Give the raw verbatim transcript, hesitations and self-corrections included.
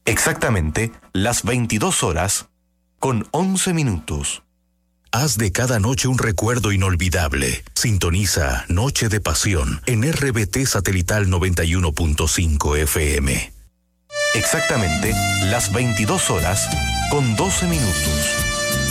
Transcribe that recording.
Exactamente las veintidós horas con once minutos. Haz de cada noche un recuerdo inolvidable. Sintoniza Noche de Pasión en R B T Satelital noventa y uno punto cinco F M. Exactamente las veintidós horas con doce minutos.